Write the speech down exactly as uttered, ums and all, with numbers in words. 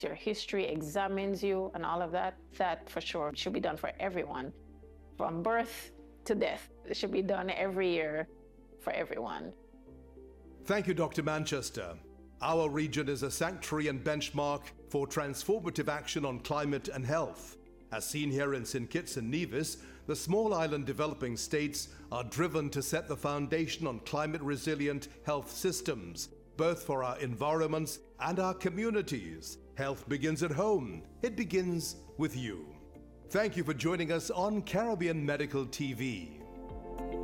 your history, examines you, and all of that, that for sure should be done for everyone. From birth to death, it should be done every year for everyone. Thank you, Doctor Manchester. Our region is a sanctuary and benchmark for transformative action on climate and health. As seen here in Saint Kitts and Nevis, the small island developing states are driven to set the foundation on climate-resilient health systems, both for our environments and our communities. Health begins at home. It begins with you. Thank you for joining us on Caribbean Medical T V.